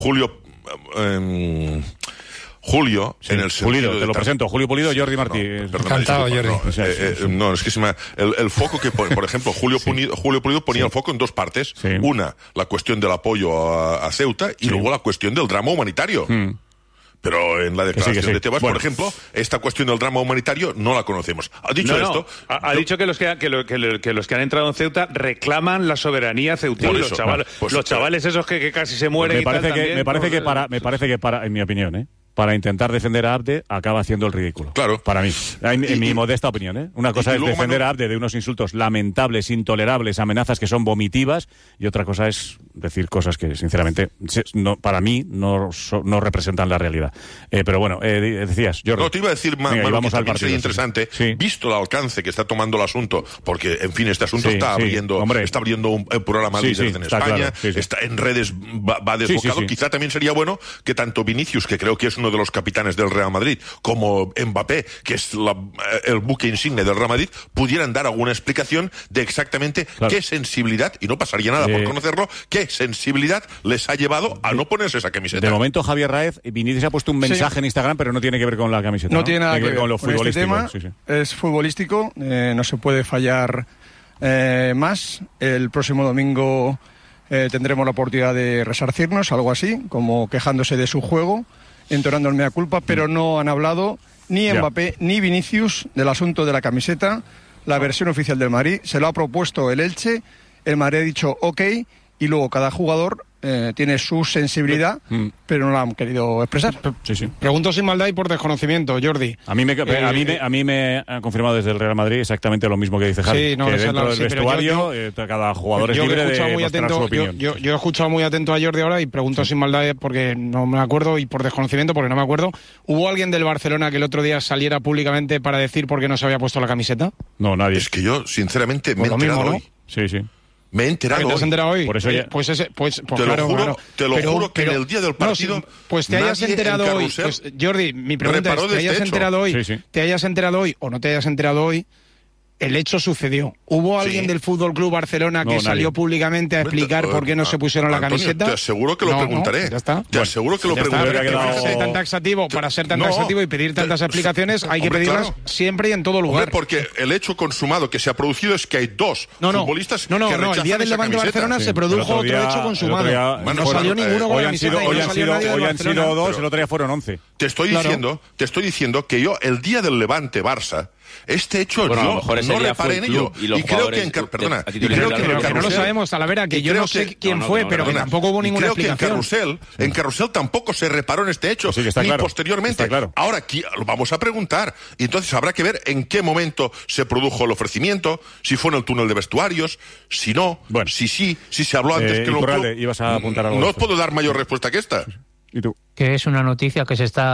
Julio, sí, en el Pulido, te lo presento, Julio Pulido, Jordi Martí. Encantado, Jordi. No, es que el foco que, por ejemplo, Julio Pulido ponía el foco en dos partes. Sí. Una, la cuestión del apoyo a Ceuta, y luego la cuestión del drama humanitario. Pero en la declaración de Tebas, por ejemplo, esta cuestión del drama humanitario no la conocemos. Ha dicho esto. Ha dicho que los que han entrado en Ceuta reclaman la soberanía ceutina. Los chavales esos que casi se mueren. Me parece que para, en mi opinión, para intentar defender a Abde, acaba haciendo el ridículo. Claro. Para mí. En mi modesta opinión, Una cosa es defender a Abde de unos insultos lamentables, intolerables, amenazas que son vomitivas, y otra cosa es decir cosas que, sinceramente, para mí no representan la realidad. Pero bueno, decías, Jordi. No, te iba a decir, vamos al partido, interesante, visto el alcance que está tomando el asunto, porque, en fin, este asunto está abriendo un programa de líderes en España, está en redes, va desbocado. Quizá también sería bueno que tanto Vinicius, que creo que es uno de los capitanes del Real Madrid, como Mbappé, que es el buque insigne del Real Madrid, pudieran dar alguna explicación de exactamente qué sensibilidad, y no pasaría nada por conocerlo, qué sensibilidad les ha llevado a no ponerse esa camiseta. De momento, Javier Raez, Vinicius ha puesto un mensaje en Instagram, pero no tiene que ver con la camiseta. No tiene nada que ver con lo futbolístico. Este tema es futbolístico, no se puede fallar más. El próximo domingo tendremos la oportunidad de resarcirnos, algo así, como quejándose de su juego, entonando el mea culpa, pero no han hablado ni Mbappé ni Vinicius del asunto de la camiseta. La versión oficial del Madrid se lo ha propuesto el Elche, el Madrid ha dicho ok, y luego cada jugador tiene su sensibilidad, pero no la han querido expresar. Pregunto sin maldad y por desconocimiento, Jordi. A mí me ha confirmado desde el Real Madrid exactamente lo mismo que dice Javi, que dentro del vestuario cada jugador es libre de mostrar su opinión. Yo he escuchado muy atento a Jordi ahora y pregunto sin maldad porque no me acuerdo, y por desconocimiento porque no me acuerdo. ¿Hubo alguien del Barcelona que el otro día saliera públicamente para decir por qué no se había puesto la camiseta? No, nadie. Es que yo, sinceramente, me he enterado hoy. Sí. Me he enterado hoy. ¿Te has enterado hoy? Por eso ya... Te lo juro que en el día del partido... pues te hayas enterado hoy... Pues, Jordi, mi pregunta es, ¿te hayas enterado hoy? ¿Te hayas enterado hoy o no te hayas enterado hoy? El hecho sucedió. ¿Hubo alguien del Fútbol Club Barcelona que salió públicamente a explicar por qué no se pusieron la camiseta? Te aseguro que lo preguntaré. Ya está. Te aseguro que lo preguntaré. Para ser tan taxativo y pedir tantas explicaciones, hay que pedirlas siempre y en todo lugar. Porque el hecho consumado que se ha producido es que hay dos futbolistas que rechazan esa camiseta. El día del Levante Barcelona se produjo otro hecho consumado. No salió ninguno con la camiseta. Hoy han sido dos, el otro día fueron 11. Te estoy diciendo que yo, el día del Levante Barça, este hecho yo no reparé en ello. Y creo que no lo sabemos, Talavera, que yo no sé quién fue, pero que tampoco hubo ninguna explicación. Creo que en Carrusel tampoco se reparó en este hecho, ni posteriormente. Ahora aquí lo vamos a preguntar, y entonces habrá que ver en qué momento se produjo el ofrecimiento, si fue en el túnel de vestuarios, si no, si se habló antes que Iturralde, ibas a apuntar algo. No os puedo dar mayor respuesta que esta. ¿Y tú? Que es una noticia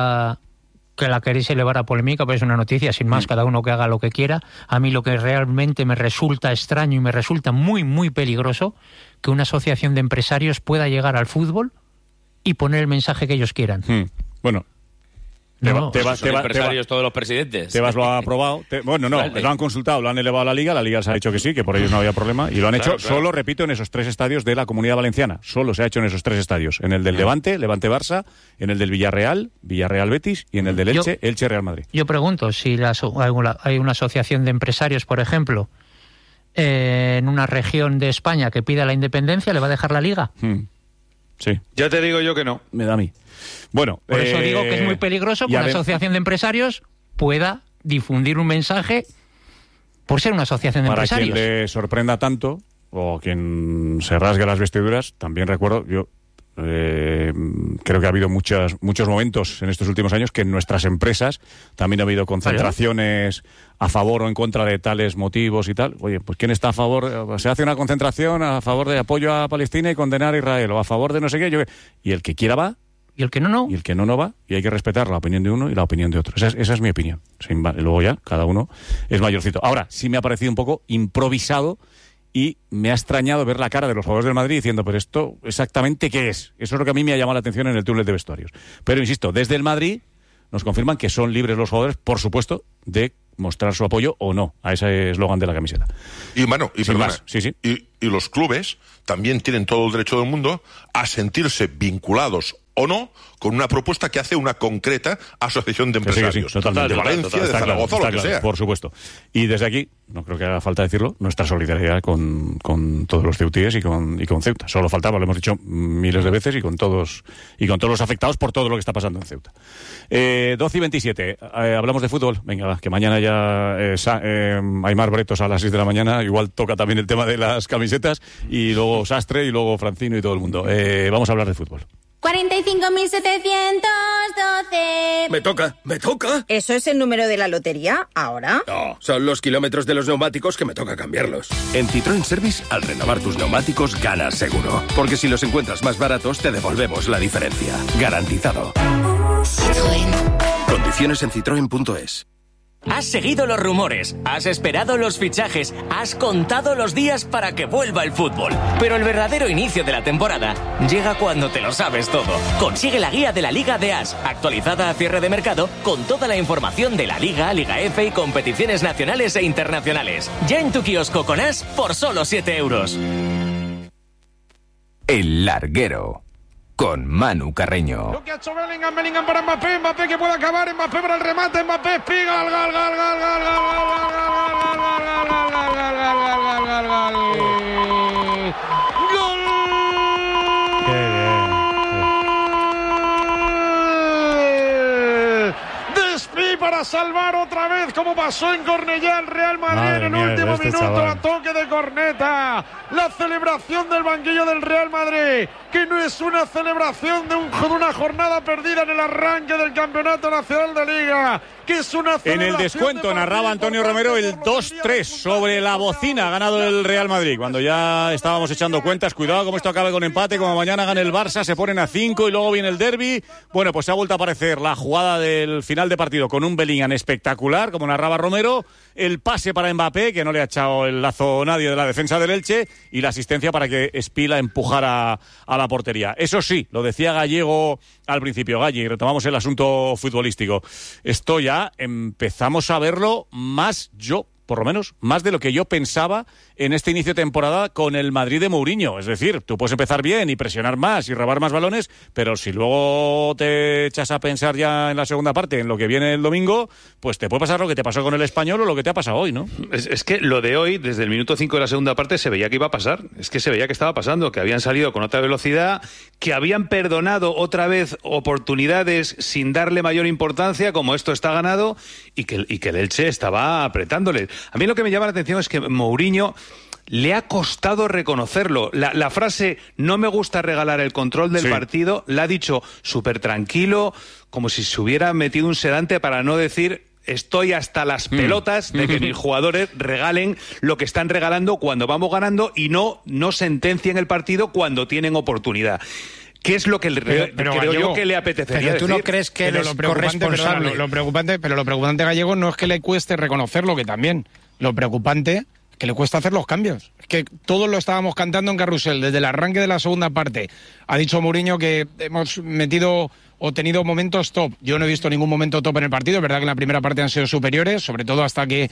que la queréis elevar a polémica, pero es una noticia, sin más, cada uno que haga lo que quiera. A mí lo que realmente me resulta extraño y me resulta muy, muy peligroso, que una asociación de empresarios pueda llegar al fútbol y poner el mensaje que ellos quieran. Bueno, empresarios todos los presidentes. Tebas lo ha aprobado. Lo han consultado, lo han elevado a la Liga se ha dicho que sí, que por ellos no había problema, y lo han hecho solo, repito, en esos 3 estadios de la Comunidad Valenciana. Solo se ha hecho en esos 3 estadios. En el del Levante, Levante-Barça, en el del Villarreal, Villarreal-Betis, y en el del Elche, Elche-Real Madrid. Yo pregunto, si hay una asociación de empresarios, por ejemplo, en una región de España que pida la independencia, ¿le va a dejar la Liga? Sí. Ya te digo yo que no. Me da a mí. Bueno, por eso digo que es muy peligroso que una asociación de empresarios pueda difundir un mensaje por ser una asociación de empresarios. Para quien le sorprenda tanto, o quien se rasgue las vestiduras, también recuerdo, yo creo que ha habido muchos momentos en estos últimos años que en nuestras empresas también ha habido concentraciones a favor o en contra de tales motivos y tal. Oye, pues ¿quién está a favor? Se hace una concentración a favor de apoyo a Palestina y condenar a Israel, o a favor de no sé qué. Y el que quiera va. Y el que no. Y el que no va, y hay que respetar la opinión de uno y la opinión de otro. Esa es mi opinión. Luego ya, cada uno es mayorcito. Ahora, sí me ha parecido un poco improvisado y me ha extrañado ver la cara de los jugadores del Madrid diciendo, pero esto exactamente ¿qué es? Eso es lo que a mí me ha llamado la atención en el túnel de vestuarios. Pero insisto, desde el Madrid nos confirman que son libres los jugadores, por supuesto, de mostrar su apoyo o no a ese eslogan de la camiseta. Y, mano, y sin perdona, más. Sí. y los clubes también tienen todo el derecho del mundo a sentirse vinculados o no con una propuesta que hace una concreta asociación de empresarios. Sí, totalmente. De Valencia, de Zaragoza, o lo que sea. Por supuesto. Y desde aquí, no creo que haga falta decirlo, nuestra solidaridad con todos los ceutíes y con Ceuta. Solo faltaba, lo hemos dicho miles de veces, y con todos los afectados por todo lo que está pasando en Ceuta. 12:27. Hablamos de fútbol. Venga, va, que mañana ya Aimar Bretos a las 6 de la mañana. Igual toca también el tema de las camisetas. Y luego Sastre, y luego Francino y todo el mundo. Vamos a hablar de fútbol. 45.712. Me toca. ¿Eso es el número de la lotería ahora? No, son los kilómetros de los neumáticos que me toca cambiarlos. En Citroën Service, al renovar tus neumáticos, ganas seguro. Porque si los encuentras más baratos, te devolvemos la diferencia. Garantizado. Citroën. Condiciones en citroen.es. Has seguido los rumores, has esperado los fichajes, has contado los días para que vuelva el fútbol. Pero el verdadero inicio de la temporada llega cuando te lo sabes todo. Consigue la guía de la Liga de As, actualizada a cierre de mercado, con toda la información de la Liga, Liga F y competiciones nacionales e internacionales. Ya en tu kiosco con As por solo 7 euros. El Larguero, con Manu Carreño. Lo que ha hecho Bellingham para Mbappé que puede acabar, Mbappé para el remate, Mbappé espiga, gol. Para salvar otra vez, como pasó en Cornellá, el Real Madrid en el último minuto, a toque de corneta. La celebración del banquillo del Real Madrid, que no es una celebración de una jornada perdida en el arranque del Campeonato Nacional de Liga, que es una celebración. En el descuento narraba Antonio Romero el 2-3 sobre la bocina, ha ganado el Real Madrid. Cuando ya estábamos echando cuentas, cuidado como esto acabe con empate, como mañana gane el Barça, se ponen a 5 y luego viene el derbi. Bueno, pues se ha vuelto a aparecer la jugada del final de partido con un Bellingham espectacular, como narraba Romero, el pase para Mbappé, que no le ha echado el lazo nadie de la defensa del Elche, y la asistencia para que Espila empujara a la portería. Eso sí, lo decía Gallego al principio, Galli, y retomamos el asunto futbolístico. Esto ya empezamos a verlo más, por lo menos, más de lo que yo pensaba en este inicio de temporada con el Madrid de Mourinho. Es decir, tú puedes empezar bien y presionar más y robar más balones, pero si luego te echas a pensar ya en la segunda parte, en lo que viene el domingo, pues te puede pasar lo que te pasó con el Español o lo que te ha pasado hoy, ¿no? Es que lo de hoy, desde el minuto 5 de la segunda parte, se veía que iba a pasar. Es que se veía que estaba pasando, que habían salido con otra velocidad, que habían perdonado otra vez oportunidades sin darle mayor importancia, como esto está ganado, y que el Elche estaba apretándole. A mí lo que me llama la atención es que Mourinho le ha costado reconocerlo. La frase "no me gusta regalar el control del partido" la ha dicho súper tranquilo, como si se hubiera metido un sedante, para no decir "estoy hasta las pelotas de que mis jugadores regalen lo que están regalando cuando vamos ganando y no sentencien el partido cuando tienen oportunidad". ¿Qué es lo que creo yo que le apetecería decir? ¿Tú no crees que lo preocupante, Gallego, no es que le cueste reconocerlo, que también? Lo preocupante es que le cuesta hacer los cambios. Es que todos lo estábamos cantando en Carrusel desde el arranque de la segunda parte. Ha dicho Mourinho que hemos metido o tenido momentos top. Yo no he visto ningún momento top en el partido. Es verdad que en la primera parte han sido superiores, sobre todo hasta que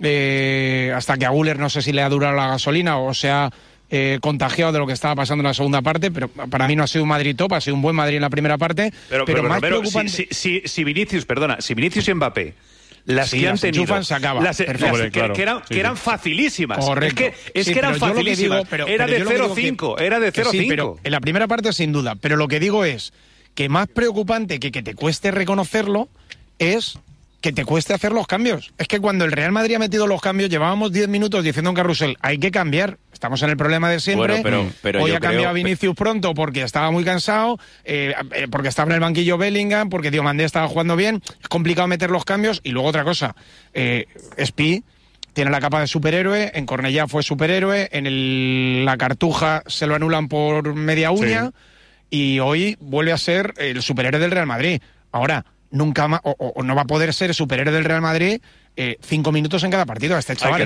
a Güler no sé si le ha durado la gasolina o se ha contagiado de lo que estaba pasando en la segunda parte, pero para mí no ha sido un Madrid top, ha sido un buen Madrid en la primera parte. Pero más preocupante... si Vinicius y Mbappé, las que han tenido, que eran facilísimas. Correcto. Es que eran facilísimas. Era de 0-5, era de 0-5. Sí, pero en la primera parte sin duda. Pero lo que digo es que más preocupante que te cueste reconocerlo es que te cueste hacer los cambios. Es que cuando el Real Madrid ha metido los cambios, llevábamos 10 minutos diciendo en Carrusel, hay que cambiar. Estamos en el problema de siempre. Bueno, pero hoy ha cambiado Vinicius pronto porque estaba muy cansado, porque estaba en el banquillo Bellingham, porque Diomandé estaba jugando bien. Es complicado meter los cambios. Y luego otra cosa, Spi tiene la capa de superhéroe, en Cornellá fue superhéroe, en la Cartuja se lo anulan por media uña, y hoy vuelve a ser el superhéroe del Real Madrid. Ahora, nunca más, o no va a poder ser superhéroe del Real Madrid 5 minutos en cada partido a este chaval.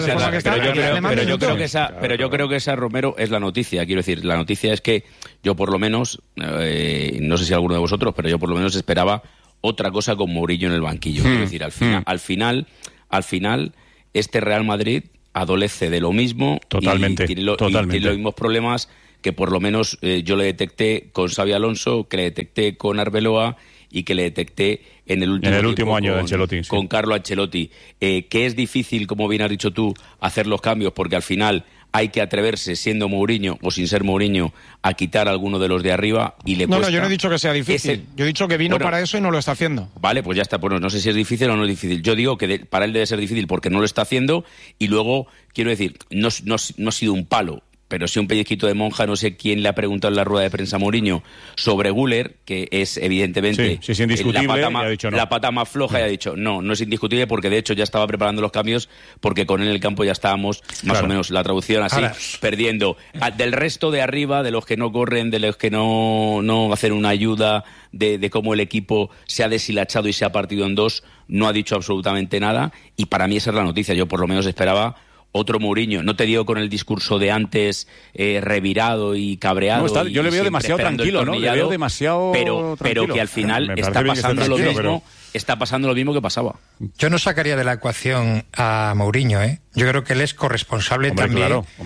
Pero yo creo que esa, Romero, es la noticia. Quiero decir, la noticia es que yo por lo menos, no sé si alguno de vosotros, pero yo por lo menos esperaba otra cosa con Mourinho en el banquillo. Quiero decir, al final, este Real Madrid adolece de lo mismo. Totalmente. Y tiene los mismos problemas que por lo menos yo le detecté con Xabi Alonso, que le detecté con Arbeloa y que le detecté en el último año de Ancelotti, con Carlo Ancelotti. Que es difícil, como bien has dicho tú, hacer los cambios, porque al final hay que atreverse, siendo Mourinho o sin ser Mourinho, a quitar a alguno de los de arriba y le cuesta. No, yo no he dicho que sea difícil. Yo he dicho que vino para eso y no lo está haciendo. Vale, pues ya está. Bueno, no sé si es difícil o no es difícil. Yo digo que para él debe ser difícil porque no lo está haciendo, y luego, quiero decir, no ha sido un palo, pero sí un pellizquito de monja. No sé quién le ha preguntado en la rueda de prensa a Mourinho sobre Güler, que es evidentemente sí, es indiscutible, la pata más floja, y ha dicho no es indiscutible, porque de hecho ya estaba preparando los cambios, porque con él en el campo ya estábamos más o menos, la traducción así, perdiendo. Del resto de arriba, de los que no corren, de los que no hacen una ayuda, de cómo el equipo se ha deshilachado y se ha partido en dos, no ha dicho absolutamente nada, y para mí esa es la noticia. Yo por lo menos esperaba otro Mourinho. No te digo con el discurso de antes, revirado y cabreado. No, yo le veo demasiado tranquilo, ¿no? Le veo demasiado pero que al final está pasando lo mismo. Pero está pasando lo mismo que pasaba. Yo no sacaría de la ecuación a Mourinho, ¿eh? Yo creo que él es corresponsable también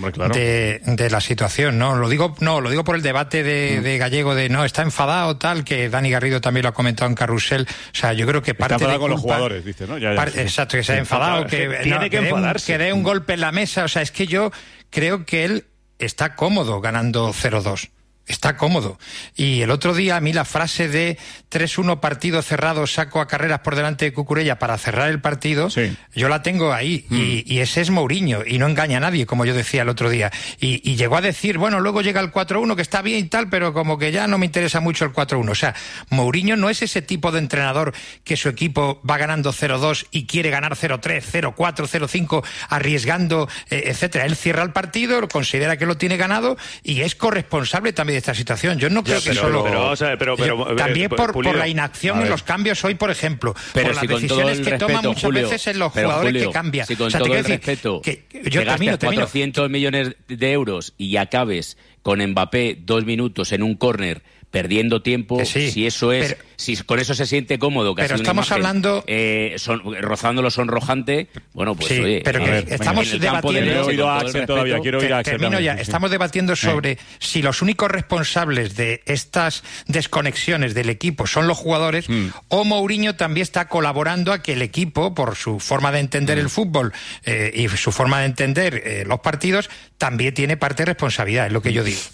de la situación, ¿no? Lo digo por el debate de Gallego de está enfadado, tal, que Dani Garrido también lo ha comentado en Carrusel. O sea, yo creo que parte está enfadado de con los jugadores, dice, ¿no? Exacto, que se ha enfadado, que dé un golpe en la mesa. O sea, es que yo creo que él está cómodo ganando 0-2. Está cómodo. Y el otro día a mí la frase de 3-1 partido cerrado, saco a Carreras por delante de Cucurella para cerrar el partido, yo la tengo ahí. Y ese es Mourinho, y no engaña a nadie, como yo decía el otro día. Y llegó a decir, bueno, luego llega el 4-1, que está bien y tal, pero como que ya no me interesa mucho el 4-1. O sea, Mourinho no es ese tipo de entrenador que su equipo va ganando 0-2 y quiere ganar 0-3, 0-4, 0-5, arriesgando, etcétera. Él cierra el partido, considera que lo tiene ganado y es corresponsable también de esta situación. Yo no creo que solo... también por la inacción en los cambios hoy, por ejemplo, pero por las decisiones que toma muchas veces en los jugadores que cambian. Si con todo el respeto, yo gastes 400 millones de euros y acabes con Mbappé 2 minutos en un córner perdiendo tiempo, si eso es, si con eso se siente cómodo, casi pero estamos hablando rozando lo sonrojante, bueno, pues oye, pero estamos debatiendo. Quiero oír a Axel. Termino ya. Estamos debatiendo sobre si los únicos responsables de estas desconexiones del equipo son los jugadores, o Mourinho también está colaborando a que el equipo, por su forma de entender el fútbol y su forma de entender los partidos, también tiene parte de responsabilidad, es lo que yo digo.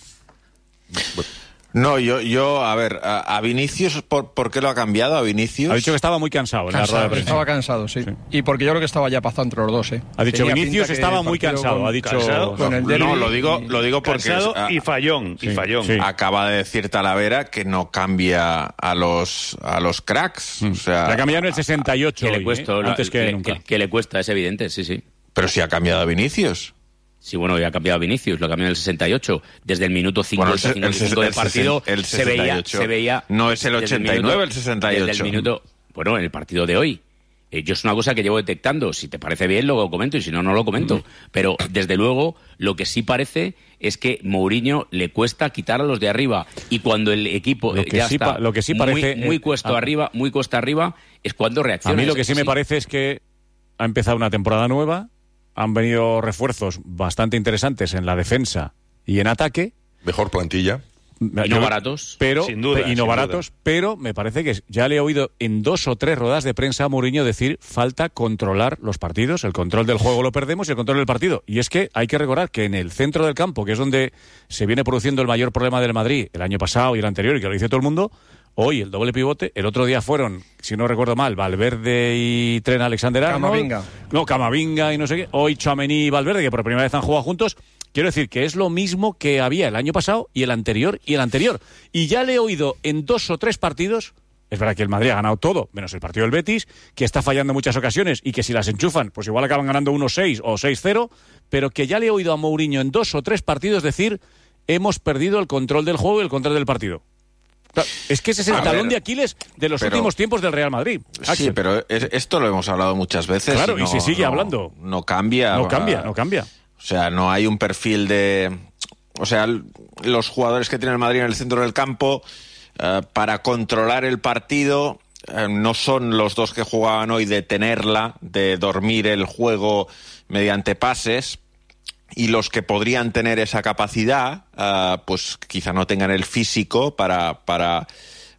No, yo a ver, a Vinicius, ¿por qué lo ha cambiado a Vinicius? Ha dicho que estaba muy cansado en la rueda de prensa. Estaba cansado, sí. Y porque yo creo que estaba ya pasado entre los dos, Ha dicho Vinicius estaba muy cansado, ha dicho... No, lo digo porque... Cansado y fallón. Sí. Acaba de decir Talavera que no cambia a los cracks. O sea, la cambiaron en el 68 que le cuesta, antes que nunca. Que le cuesta, es evidente, sí. Pero si ha cambiado a Vinicius. Sí, bueno, ya ha cambiado a Vinicius, lo cambió en el 68. Desde el minuto 5 al 55 del partido se veía... No es el 89, el 68. Desde el minuto... Bueno, en el partido de hoy. Yo es una cosa que llevo detectando. Si te parece bien, lo comento, y si no, no lo comento. Pero, desde luego, lo que sí parece es que Mourinho le cuesta quitar a los de arriba. Y cuando el equipo muy cuesta arriba, es cuando reacciona. A mí lo que sí me parece es que ha empezado una temporada nueva, han venido refuerzos bastante interesantes en la defensa y en ataque. Mejor plantilla. Y no baratos. Pero, sin duda, pero me parece que ya le he oído en 2 o 3 ruedas de prensa a Mourinho decir falta controlar los partidos, el control del juego lo perdemos y el control del partido. Y es que hay que recordar que en el centro del campo, que es donde se viene produciendo el mayor problema del Madrid el año pasado y el anterior, y que lo dice todo el mundo, hoy el doble pivote, el otro día fueron, si no recuerdo mal, Valverde y Trent Alexander-Arnold. Camavinga y no sé qué. Hoy Tchouaméni y Valverde, que por primera vez han jugado juntos. Quiero decir que es lo mismo que había el año pasado y el anterior. Y ya le he oído en 2 o 3 partidos, es verdad que el Madrid ha ganado todo, menos el partido del Betis, que está fallando en muchas ocasiones y que si las enchufan, pues igual acaban ganando 1-6 o 6-0, pero que ya le he oído a Mourinho en 2 o 3 partidos decir hemos perdido el control del juego y el control del partido. Es que ese es el talón de Aquiles de los últimos tiempos del Real Madrid. Axel. Sí, pero esto lo hemos hablado muchas veces. Claro, y se sigue hablando. No cambia. No cambia. O sea, no hay un perfil de... O sea, los jugadores que tiene el Madrid en el centro del campo, para controlar el partido, no son los dos que jugaban hoy de tenerla, de dormir el juego mediante pases, y los que podrían tener esa capacidad, pues quizá no tengan el físico para